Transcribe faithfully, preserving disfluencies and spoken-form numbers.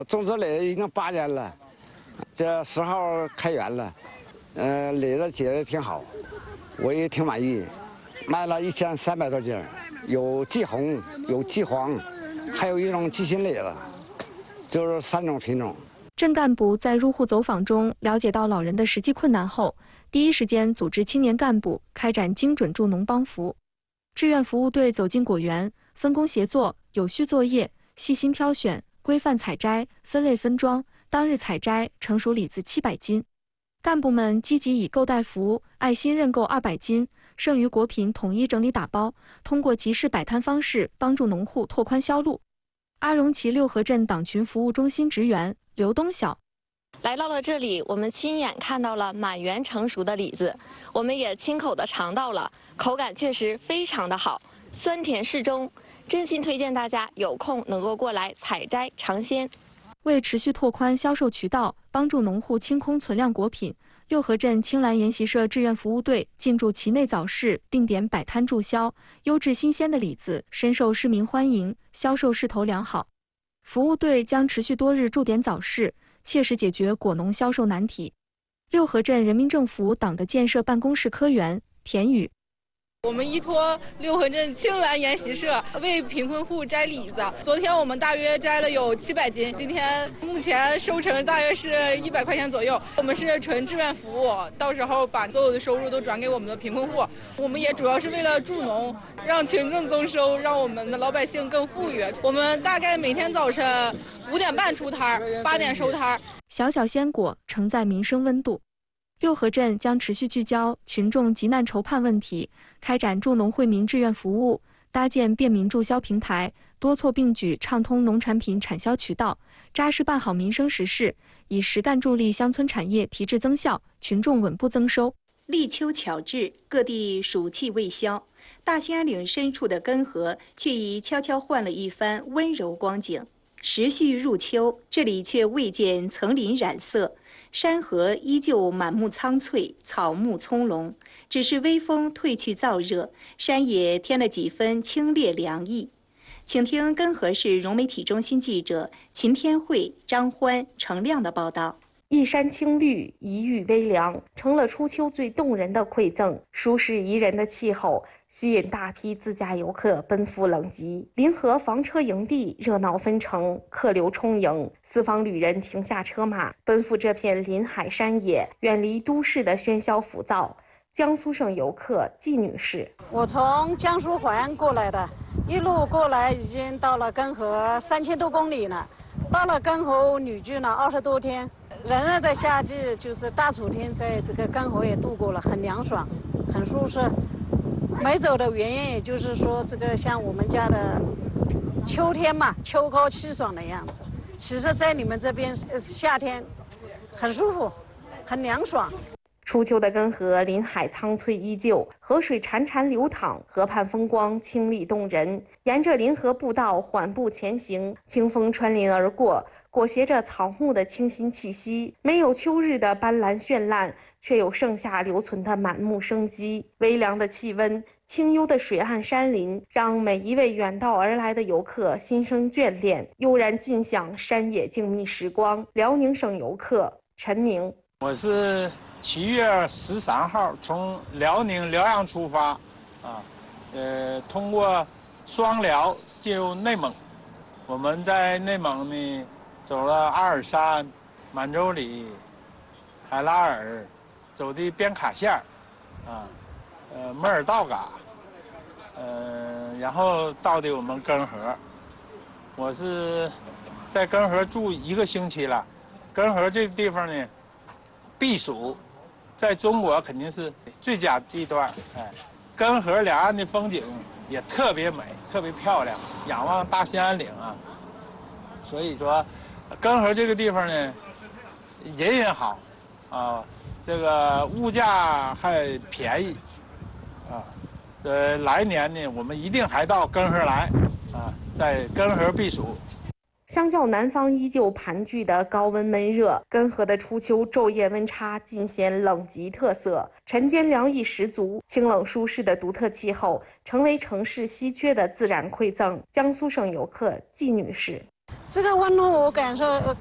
种这梨已经八年了，这十号开园了，呃，梨子结的挺好，我也挺满意，卖了一千三百多斤，有季红，有季黄，还有一种季新梨子，就是三种品种。 镇干部在入户走访中了解到老人的实际困难后，第一时间组织青年干部开展精准助农帮扶。志愿服务队走进果园，分工协作，有序作业，细心挑选，规范采摘，分类分装。当日采摘成熟李子七百斤，干部们积极以购代服、爱心认购二百斤，剩余果品统一整理打包，通过集市摆摊方式帮助农户拓宽销路。阿荣旗六合镇党群服务中心职员刘东晓。 来到了这里，我们亲眼看到了满园成熟的李子，我们也亲口的尝到了，口感确实非常的好，酸甜适中，真心推荐大家有空能够过来采摘尝鲜。 为持续拓宽销售渠道，帮助农户清空存量果品，六合镇青兰研习社志愿服务队进驻旗内早市，定点摆摊助销，优质新鲜的李子深受市民欢迎，销售势头良好。服务队将持续多日驻点早市，切实解决果农销售难题。六合镇人民政府党的建设办公室科员田宇。 我们依托六合镇青兰研习社为贫困户摘李子，昨天我们大约摘了有七百斤，今天目前收成大约是一百块钱左右。我们是纯志愿服务，到时候把所有的收入都转给我们的贫困户。我们也主要是为了助农，让群众增收，让我们的老百姓更富裕。我们大概每天早晨五点半出摊，八点收摊。 小小鲜果承载民生温度。六合镇将持续聚焦群众急难筹盼问题，开展助农惠民志愿服务，搭建便民助销平台，多措并举畅通农产品产销渠道，扎实办好民生实事，以实干助力乡村产业提质增效，群众稳步增收。 立秋巧至，各地暑气未消，大兴安岭深处的根河却已悄悄换了一番温柔光景。时序入秋，这里却未见层林染色，山河依旧满目苍翠，草木葱茏，只是微风褪去燥热，山野添了几分清冽凉意。请听根河市融媒体中心记者秦天慧、张欢、程亮的报道。 一山青绿，一域微凉，成了初秋最动人的馈赠。舒适宜人的气候吸引大批自驾游客奔赴冷极，临河房车营地热闹纷呈，客流充盈，四方旅人停下车马，奔赴这片临海山野，远离都市的喧嚣浮躁。江苏省游客季女士： 我从江苏淮安过来的，一路过来已经到了根河三千多公里了，到了根河旅居了二十多天。炎热的夏季，就是大暑天，在这个根河也度过了，很凉爽，很舒适。没走的原因，也就是说，这个像我们家的秋天嘛，秋高气爽的样子。其实，在你们这边夏天很舒服，很凉爽。 初秋的根河临海苍翠依旧，河水潺潺流淌，河畔风光清丽动人。沿着临河步道缓步前行，清风穿林而过，裹挟着草木的清新气息。没有秋日的斑斓绚烂，却有盛夏留存的满目生机。微凉的气温，清幽的水岸山林，让每一位远道而来的游客心生眷恋，悠然尽享山野静谧时光。辽宁省游客陈明： 我是七月十三号从辽宁辽阳出发，啊，呃，通过双辽进入内蒙。我们在内蒙呢，走了阿尔山、满洲里、海拉尔，走的边卡线儿，啊，呃，莫尔道嘎，呃，然后到的我们根河。我是在根河住一个星期了。根河这个地方呢，避暑。在中国肯定是最佳地段，哎，根河两岸的风景也特别美，特别漂亮，仰望大兴安岭啊。所以说，根河这个地方呢，人也好，啊，这个物价还便宜，啊，呃，来年呢，我们一定还到根河来，啊，在根河避暑。 相较南方依旧盘踞的高温闷热，根河的初秋昼夜温差尽显冷极特色，晨间凉意十足，清冷舒适的独特气候成为城市稀缺的自然馈赠。江苏省游客季女士： 这个温度我感受